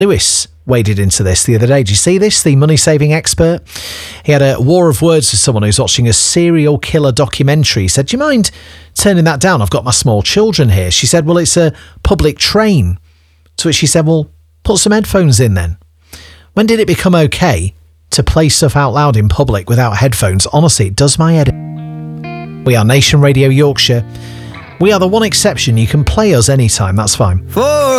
Lewis waded into this the other day. Did you see this? The money-saving expert. He had a war of words with someone who's watching a serial killer documentary. He said, do you mind turning that down? I've got my small children here. She said, well, it's a public train. To which she said, well, put some headphones in then. When did it become okay to play stuff out loud in public without headphones? Honestly, it does my head. We are Nation Radio Yorkshire. We are the one exception. You can play us anytime. That's fine.